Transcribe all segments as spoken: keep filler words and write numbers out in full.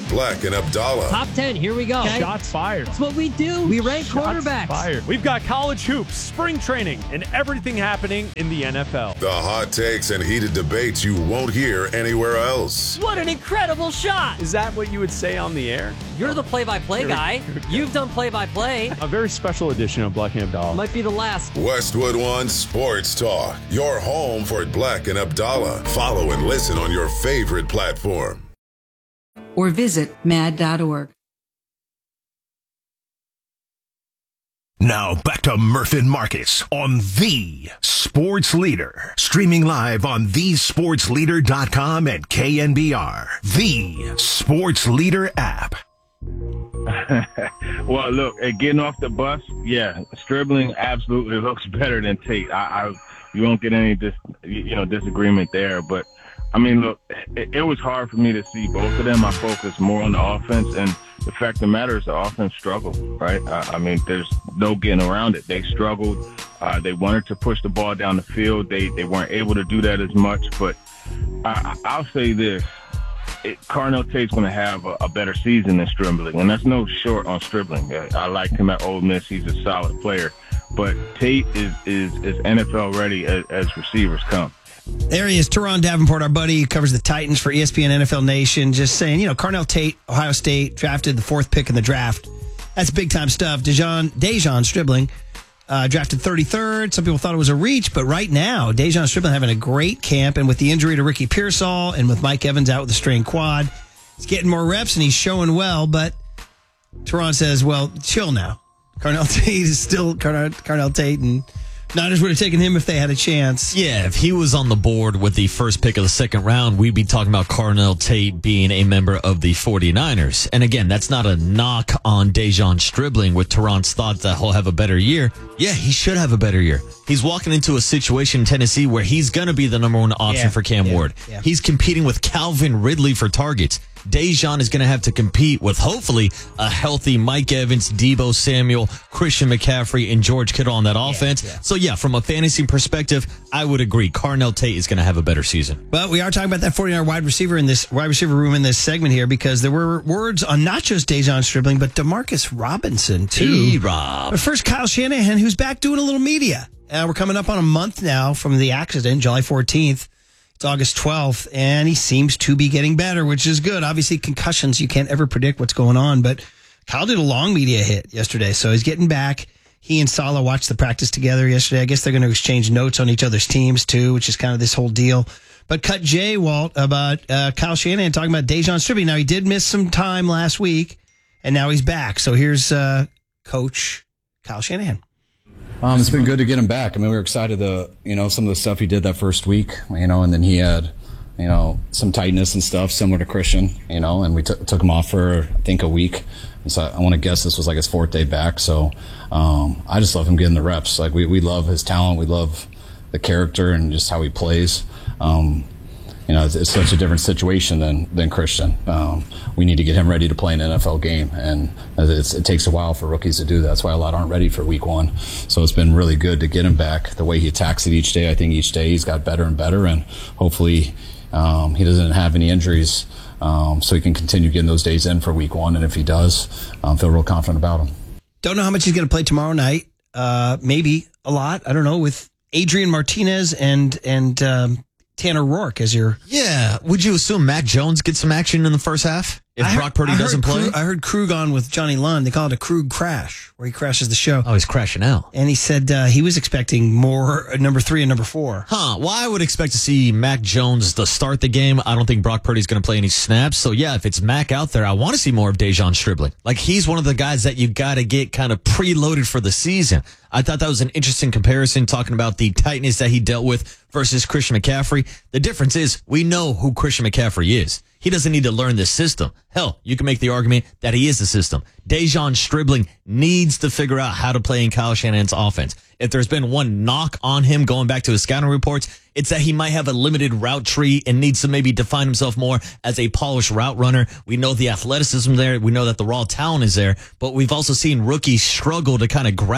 Black and Abdallah. Top ten, here we go. Okay. Shots fired. That's what we do. We rank Shots quarterbacks. Fired. We've got college hoops, spring training, and everything happening in the N F L. The hot takes and heated debates you won't hear anywhere else. What an incredible shot. Is that what you would say on the air? You're the play-by-play guy. You've done play-by-play. A very special edition of Black and Abdallah. Might be the last. Westwood One Sports Talk. Your home for Black and Abdallah. Follow and listen on your favorite platform. Or visit mad dot org. Now back to Murph and Marcus on The Sports Leader. Streaming live on the sports leader dot com and K N B R. The Sports Leader app. Well, look, at getting off the bus, yeah, Stribling absolutely looks better than Tate. I, I you won't get any dis, you know disagreement there. But I mean, look, it, it was hard for me to see both of them. I focused more on the offense, and the fact of the matter is the offense struggled, right? I, I mean, there's no getting around it. They struggled. Uh, they wanted to push the ball down the field. They they weren't able to do that as much. But I, I'll say this. It, Carnell Tate's going to have a, a better season than Stribling, and that's no short on Stribling. I, I liked him at Ole Miss. He's a solid player. But Tate is, is, is N F L ready as, as receivers come. There he is, Teron Davenport, our buddy, who covers the Titans for E S P N N F L Nation, just saying, you know, Carnell Tate, Ohio State, drafted the fourth pick in the draft. That's big-time stuff. Dejon, Dejon Stribling, uh, drafted thirty-third. Some people thought it was a reach, but right now, Dejon Stribling having a great camp, and with the injury to Ricky Pearsall and with Mike Evans out with a strained quad, he's getting more reps and he's showing well, but Teron says, well, chill now. Carnell Tate is still Carnell, Carnell Tate, and Niners would have taken him if they had a chance. Yeah, if he was on the board with the first pick of the second round, we'd be talking about Carnell Tate being a member of the 49ers. And again, that's not a knock on Dejon Stribling with Teron's thought that he'll have a better year. Yeah, he should have a better year. He's walking into a situation in Tennessee where he's going to be the number one option Yeah, for Cam yeah, Ward. yeah. He's competing with Calvin Ridley for targets. Dejon is going to have to compete with, hopefully, a healthy Mike Evans, Deebo Samuel, Christian McCaffrey, and George Kittle on that offense. yeah. So, yeah, from a fantasy perspective, I would agree. Carnell Tate is going to have a better season. But we are talking about that 49er wide receiver in this wide receiver room in this segment here, because there were words on not just Dejon Stribling, but Demarcus Robinson, too. D-Rob. But first, Kyle Shanahan, who's back doing a little media. Uh, we're coming up on a month now from the accident, July fourteenth. It's August twelfth, and he seems to be getting better, which is good. Obviously, concussions, you can't ever predict what's going on, but Kyle did a long media hit yesterday, so he's getting back. He and Saleh watched the practice together yesterday. I guess they're going to exchange notes on each other's teams, too, which is kind of this whole deal. But cut Jay, Walt, about uh, Kyle Shanahan talking about Dejon Stribling. Now, he did miss some time last week, and now he's back. So here's uh, Coach Kyle Shanahan. Um, it's been good to get him back. I mean, we were excited to, you know, some of the stuff he did that first week, you know, and then he had, you know, some tightness and stuff similar to Christian, you know, and we t- took him off for, I think, a week. And so I want to guess this was like his fourth day back. So um, I just love him getting the reps. Like, we, we love his talent. We love the character and just how he plays. Um, you know, it's, it's such a different situation than, than Christian. Um, we need to get him ready to play an N F L game, and it's, it takes a while for rookies to do that. That's why a lot aren't ready for week one. So it's been really good to get him back. The way he attacks it each day, I think each day he's got better and better, and hopefully um, he doesn't have any injuries, um, so he can continue getting those days in for week one. And if he does, um, feel real confident about him. Don't know how much he's going to play tomorrow night. Uh, maybe a lot. I don't know, with Adrian Martinez and and um, Tanner Rourke as your... Yeah. Would you assume Mac Jones gets some action in the first half if I Brock heard, Purdy I doesn't heard play? Krug, I heard Krug on with Johnny Lund. They call it a Krug crash, where he crashes the show. Oh, he's crashing out. And he said uh, he was expecting more uh, number three and number four. Huh. Well, I would expect to see Mac Jones to start the game. I don't think Brock Purdy's going to play any snaps. So, yeah, if it's Mac out there, I want to see more of Dejon Stribling. Like, he's one of the guys that you got to get kind of preloaded for the season. I thought that was an interesting comparison, talking about the tightness that he dealt with versus Christian McCaffrey. The difference is we know who Christian McCaffrey is. He doesn't need to learn this system. Hell, you can make the argument that he is the system. Dejon Stribling needs to figure out how to play in Kyle Shanahan's offense. If there's been one knock on him going back to his scouting reports, it's that he might have a limited route tree and needs to maybe define himself more as a polished route runner. We know the athleticism there. We know that the raw talent is there, but we've also seen rookies struggle to kind of grasp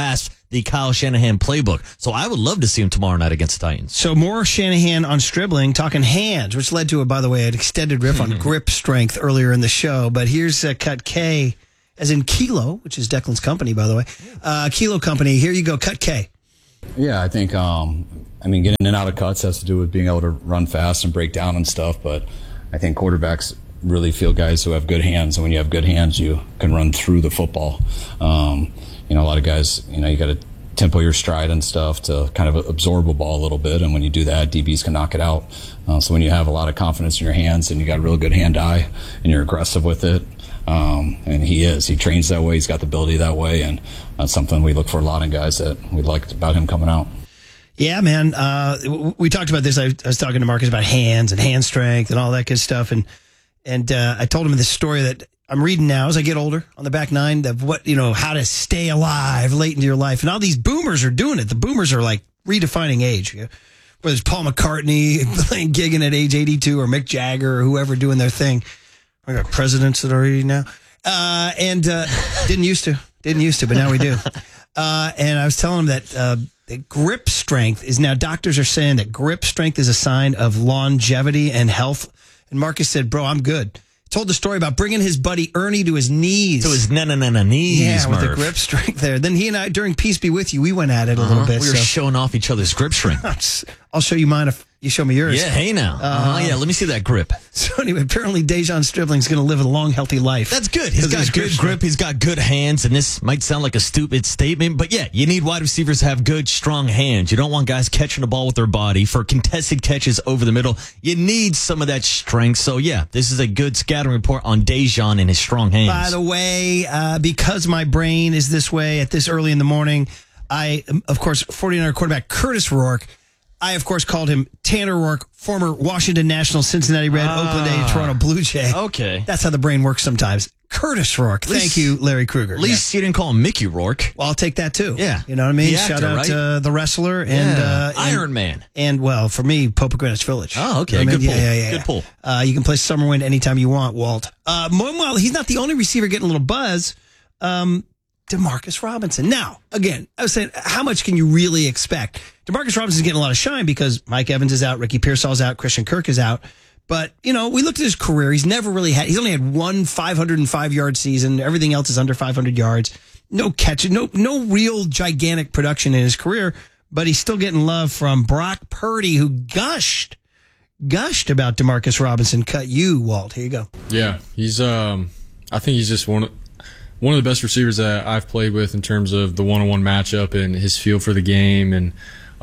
the Kyle Shanahan playbook. So I would love to see him tomorrow night against the Titans. So more Shanahan on Stribling, talking hands, which led to, a, by the way, an extended riff on grip strength earlier in the show. But here's uh, Cut K, as in Kilo, which is Declan's company, by the way. Uh, Kilo Company, here you go, Cut K. Yeah, I think, um, I mean, getting in and out of cuts has to do with being able to run fast and break down and stuff, but I think quarterbacks really feel guys who have good hands, and when you have good hands, you can run through the football. Um, you know, a lot of guys, you know, you got to tempo your stride and stuff to kind of absorb a ball a little bit, and when you do that, D Bs can knock it out. Uh, so when you have a lot of confidence in your hands and you got a real good hand-eye and you're aggressive with it, um, and he is, he trains that way, he's got the ability that way, and that's something we look for a lot in guys that we liked about him coming out. Yeah, man. Uh, we talked about this. I, I was talking to Marcus about hands and hand strength and all that good stuff. And and uh, I told him this story that I'm reading now as I get older on the back nine of what, you know, how to stay alive late into your life. And all these boomers are doing it. The boomers are like redefining age. You know, whether it's Paul McCartney playing gigging at age eighty-two or Mick Jagger or whoever doing their thing. I got presidents that are already now. Uh, and uh, didn't used to. Didn't used to, but now we do. Uh, and I was telling him that... Uh, that grip strength is now, doctors are saying that grip strength is a sign of longevity and health. And Marcus said, bro, I'm good. Told the story about bringing his buddy Ernie to his knees. To his na-na-na-na knees, Yeah, with Murph. the grip strength there. Then he and I, during Peace Be With You, we went at it a Uh-huh. little bit. We were so. showing off each other's grip strength. I'll show you mine if you show me yours. Yeah, hey now. Uh-huh. Uh, Yeah, let me see that grip. So anyway, apparently Dejon Stribling's going to live a long, healthy life. That's good. He's Because of got his good strength. grip. He's got good hands. And this might sound like a stupid statement, but yeah, you need wide receivers to have good, strong hands. You don't want guys catching the ball with their body for contested catches over the middle. You need some of that strength. So yeah, this is a good scouting report on Dejon and his strong hands. By the way, uh, because my brain is this way at this early in the morning, I, of course, forty-niner quarterback Curtis Rourke, I, of course, called him Tanner Rourke, former Washington National, Cincinnati Red, Ah. Oakland A, Toronto Blue Jay. Okay. That's how the brain works sometimes. Curtis Rourke. least- Thank you, Larry Kruger. At least you didn't call him Mickey Rourke. Yeah. Well, I'll take that too. Yeah. You know what I mean? The Shout actor, out right? to the wrestler and, Yeah. uh, and Iron Man. And, well, for me, Pope of Greenwich Village. Oh, okay. You know what I Good mean? pull. Yeah, yeah, yeah, Good yeah. pull. Uh, you can play Summerwind anytime you want, Walt. Uh, meanwhile, he's not the only receiver getting a little buzz. Um, Demarcus Robinson. Now, again, I was saying, how much can you really expect? Demarcus Robinson's getting a lot of shine because Mike Evans is out, Ricky Pearsall's out, Christian Kirk is out. But, you know, we looked at his career. He's never really had, he's only had one five hundred five yard season. Everything else is under five hundred yards. No catch, no, no real gigantic production in his career, but he's still getting love from Brock Purdy, who gushed, gushed about Demarcus Robinson. Cut you, Walt. Here you go. Yeah, he's, um, I think he's just one of, one of the best receivers that I've played with in terms of the one-on-one matchup and his feel for the game. And,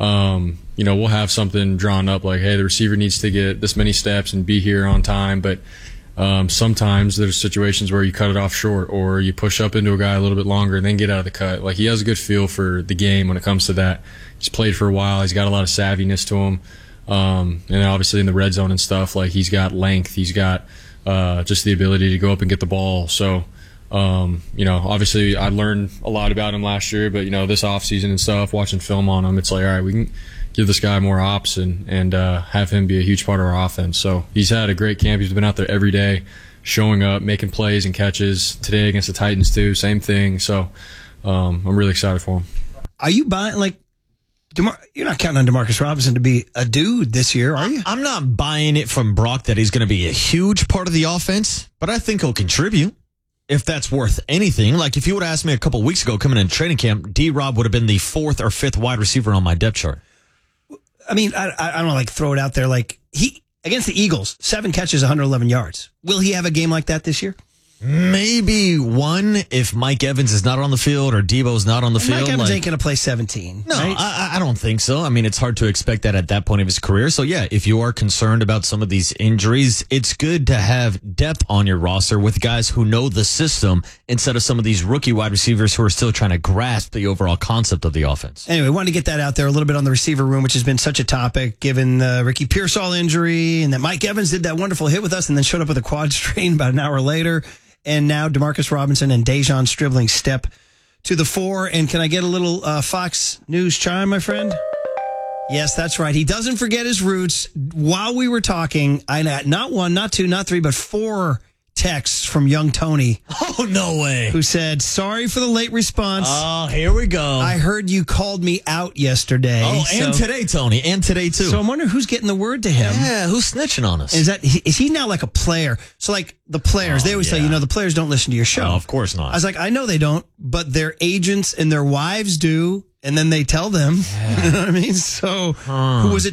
um, you know, we'll have something drawn up like, hey, the receiver needs to get this many steps and be here on time. But um, sometimes there's situations where you cut it off short or you push up into a guy a little bit longer and then get out of the cut. Like, he has a good feel for the game when it comes to that. He's played for a while. He's got a lot of savviness to him. Um, and obviously in the red zone and stuff, like, he's got length. He's got uh, just the ability to go up and get the ball. So, Um, you know, obviously I learned a lot about him last year, but you know, this off season and stuff, watching film on him, it's like, all right, we can give this guy more ops and, and, uh, have him be a huge part of our offense. So he's had a great camp. He's been out there every day, showing up, making plays and catches. Today against the Titans too, same thing. So, um, I'm really excited for him. Are you buying, like, DeMar- you're not counting on Demarcus Robinson to be a dude this year, are you? I'm not buying it from Brock that he's going to be a huge part of the offense, but I think he'll contribute. If that's worth anything. Like, if you would have asked me a couple weeks ago coming in training camp, D-Rob would have been the fourth or fifth wide receiver on my depth chart. I mean, I, I don't know, like, throw it out there. Like, he, against the Eagles, seven catches, one hundred eleven yards. Will he have a game like that this year? Maybe one if Mike Evans is not on the field or Debo's not on the Mike field. Evans like, ain't going to play seventeen. No, right? I, I don't think so. I mean, it's hard to expect that at that point of his career. So, yeah, if you are concerned about some of these injuries, it's good to have depth on your roster with guys who know the system instead of some of these rookie wide receivers who are still trying to grasp the overall concept of the offense. Anyway, wanted to get that out there a little bit on the receiver room, which has been such a topic given the Ricky Pearsall injury and that Mike Evans did that wonderful hit with us and then showed up with a quad strain about an hour later. And now Demarcus Robinson and Dejon Stribling step to the fore. And can I get a little uh, Fox News chime, my friend? Yes, that's right. He doesn't forget his roots. While we were talking, I not one, not two, not three, but four text from young Tony. Oh, no way. Who said, sorry for the late response. Oh, here we go. I heard you called me out yesterday. Oh, and so, today, Tony. And today, too. So I'm wondering who's getting the word to him. Yeah, who's snitching on us? Is that is he now like a player? So like the players, Oh, they always yeah. say, you know, the players don't listen to your show. Oh, of course not. I was like, I know they don't, but their agents and their wives do, and then they tell them. Yeah. You know what I mean? So huh. who was it?